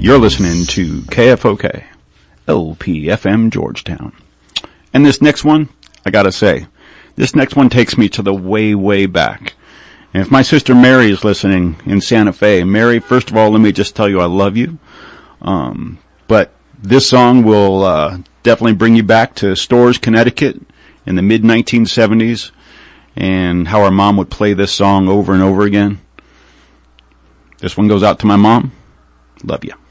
You're listening to KFOK, LPFM Georgetown. And this next one, I gotta say, this next one takes me to the way, way back. And if my sister Mary is listening in Santa Fe, Mary, first of all, let me just tell you I love you. But this song will definitely bring you back to Storrs, Connecticut in the mid-1970s and how our mom would play this song over and over again. This one goes out to my mom. Love you.